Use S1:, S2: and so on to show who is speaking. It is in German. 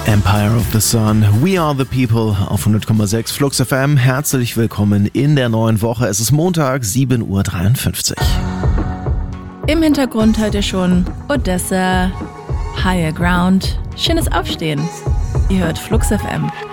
S1: Empire of the Sun, We Are the People auf 100,6 Flux FM. Herzlich willkommen in der neuen Woche. Es ist Montag, 7:53 Uhr.
S2: Im Hintergrund hört ihr schon Odessa, Higher Ground. Schönes Aufstehen. Ihr hört Flux FM.